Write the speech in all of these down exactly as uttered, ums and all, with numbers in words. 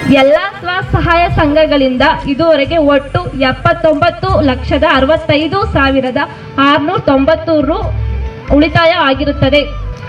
ಎಲ್ಲಾ ಸ್ವಸಹಾಯ ಸಂಘಗಳಿಂದ ಇದುವರೆಗೆ ಒಟ್ಟು ಎಪ್ಪತ್ತೊಂಬತ್ತು ಲಕ್ಷದ ಅರವತ್ತೈದು ಸಾವಿರದ ಆರುನೂರ ತೊಂಬತ್ತು ರು ಉಳಿತಾಯ ಆಗಿರುತ್ತದೆ.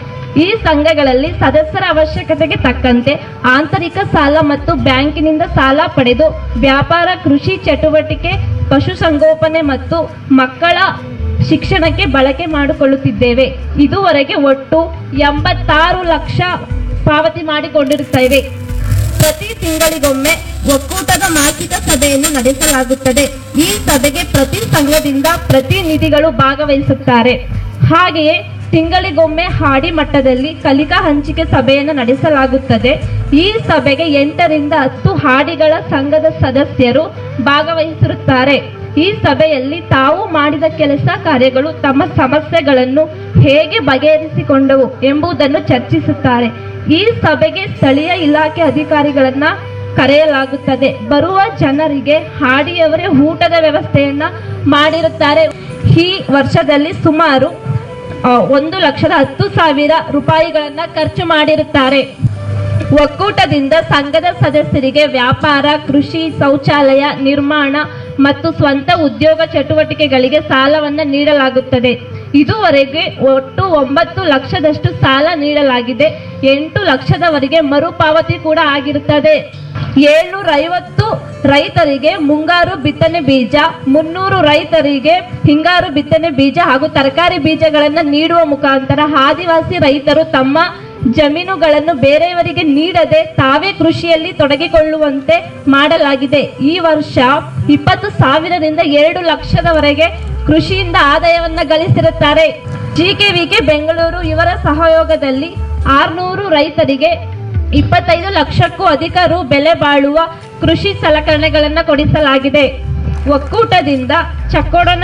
ಈ ಸಂಘಗಳಲ್ಲಿ ಸದಸ್ಯರ ಅವಶ್ಯಕತೆಗೆ ತಕ್ಕಂತೆ ಆಂತರಿಕ ಸಾಲ ಮತ್ತು ಬ್ಯಾಂಕಿನಿಂದ ಸಾಲ ಪಡೆದು ವ್ಯಾಪಾರ, ಕೃಷಿ ಚಟುವಟಿಕೆ, ಪಶುಸಂಗೋಪನೆ ಮತ್ತು ಮಕ್ಕಳ ಶಿಕ್ಷಣಕ್ಕೆ ಬಳಕೆ ಮಾಡಿಕೊಳ್ಳುತ್ತಿದ್ದೇವೆ. ಇದುವರೆಗೆ ಒಟ್ಟು ಎಂಬತ್ತಾರು ಲಕ್ಷ ಪಾವತಿ ಮಾಡಿಕೊಂಡಿರುತ್ತೇವೆ. ಪ್ರತಿ ತಿಂಗಳಿಗೊಮ್ಮೆ ಒಕ್ಕೂಟದ ಮಾಸಿಕ ಸಭೆಯನ್ನು ನಡೆಸಲಾಗುತ್ತದೆ. ಈ ಸಭೆಗೆ ಪ್ರತಿ ಸಂಘದಿಂದ ಪ್ರತಿನಿಧಿಗಳು ಭಾಗವಹಿಸುತ್ತಾರೆ. ಹಾಗೆಯೇ ತಿಂಗಳಿಗೊಮ್ಮೆ ಹಾಡಿ ಮಟ್ಟದಲ್ಲಿ ಕಲಿಕಾ ಹಂಚಿಕೆ ಸಭೆಯನ್ನು ನಡೆಸಲಾಗುತ್ತದೆ. ಈ ಸಭೆಗೆ ಎಂಟರಿಂದ ಹತ್ತು ಹಾಡಿಗಳ ಸಂಘದ ಸದಸ್ಯರು ಭಾಗವಹಿಸಿರುತ್ತಾರೆ. ಈ ಸಭೆಯಲ್ಲಿ ತಾವು ಮಾಡಿದ ಕೆಲಸ ಕಾರ್ಯಗಳು, ತಮ್ಮ ಸಮಸ್ಯೆಗಳನ್ನು ಹೇಗೆ ಬಗೆಹರಿಸಿಕೊಂಡವು ಎಂಬುದನ್ನು ಚರ್ಚಿಸುತ್ತಾರೆ. ಈ ಸಭೆಗೆ ಸ್ಥಳೀಯ ಇಲಾಖೆ ಅಧಿಕಾರಿಗಳನ್ನ ಕರೆಯಲಾಗುತ್ತದೆ. ಬರುವ ಜನರಿಗೆ ಹಾಡಿಯವರೇ ಊಟದ ವ್ಯವಸ್ಥೆಯನ್ನ ಮಾಡಿರುತ್ತಾರೆ. ಈ ವರ್ಷದಲ್ಲಿ ಸುಮಾರು ಒಂದು ಲಕ್ಷದ ಹತ್ತು ಸಾವಿರ ರೂಪಾಯಿಗಳನ್ನ ಖರ್ಚು ಮಾಡಿರುತ್ತಾರೆ. ಒಕ್ಕೂಟದಿಂದ ಸಂಘದ ಸದಸ್ಯರಿಗೆ ವ್ಯಾಪಾರ, ಕೃಷಿ, ಶೌಚಾಲಯ ನಿರ್ಮಾಣ ಮತ್ತು ಸ್ವಂತ ಉದ್ಯೋಗ ಚಟುವಟಿಕೆಗಳಿಗೆ ಸಾಲವನ್ನು ನೀಡಲಾಗುತ್ತದೆ. ಇದುವರೆಗೆ ಒಟ್ಟು ಒಂಬತ್ತು ಲಕ್ಷದಷ್ಟು ಸಾಲ ನೀಡಲಾಗಿದೆ. ಎಂಟು ಲಕ್ಷದವರೆಗೆ ಮರುಪಾವತಿ ಕೂಡ ಆಗಿರುತ್ತದೆ. ಏಳ್ನೂರ ಐವತ್ತು ರೈತರಿಗೆ ಮುಂಗಾರು ಬಿತ್ತನೆ ಬೀಜ, ಮುನ್ನೂರು ರೈತರಿಗೆ ಹಿಂಗಾರು ಬಿತ್ತನೆ ಬೀಜ ಹಾಗೂ ತರಕಾರಿ ಬೀಜಗಳನ್ನು ನೀಡುವ ಮುಖಾಂತರ ಆದಿವಾಸಿ ರೈತರು ತಮ್ಮ ಜಮೀನುಗಳನ್ನು ಬೇರೆಯವರಿಗೆ ನೀಡದೆ ತಾವೇ ಕೃಷಿಯಲ್ಲಿ ತೊಡಗಿಕೊಳ್ಳುವಂತೆ ಮಾಡಲಾಗಿದೆ. ಈ ವರ್ಷ ಇಪ್ಪತ್ತು ಸಾವಿರದಿಂದ ಎರಡು ಲಕ್ಷದವರೆಗೆ ಕೃಷಿಯಿಂದ ಆದಾಯವನ್ನ ಗಳಿಸಿರುತ್ತಾರೆ. ಜಿಕೆವಿಕೆ ಬೆಂಗಳೂರು ಇವರ ಸಹಯೋಗದಲ್ಲಿ ಆರ್ನೂರು ರೈತರಿಗೆ ಇಪ್ಪತ್ತೈದು ಲಕ್ಷಕ್ಕೂ ಅಧಿಕ ರು ಬೆಲೆ ಬಾಳುವ ಕೃಷಿ ಸಲಕರಣೆಗಳನ್ನು ಕೊಡಿಸಲಾಗಿದೆ. ಒಕ್ಕೂಟದಿಂದ ಚಕ್ಕೋಡನ